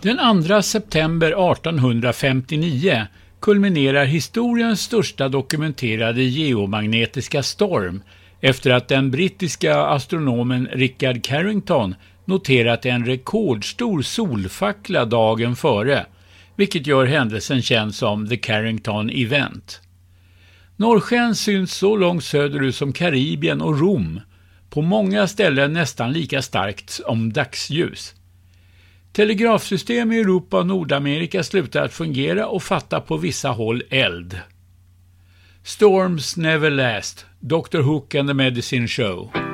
Den 2 september 1859 kulminerar historiens största dokumenterade geomagnetiska storm efter att den brittiska astronomen Richard Carrington noterat en rekordstor solfackla dagen före, vilket gör händelsen känd som The Carrington Event. Norrsken syns så långt söderut som Karibien och Rom, på många ställen nästan lika starkt som dagsljus. Telegrafsystem i Europa och Nordamerika slutar att fungera och fattar på vissa håll eld. Storms never last. Dr. Hook and the Medicine Show.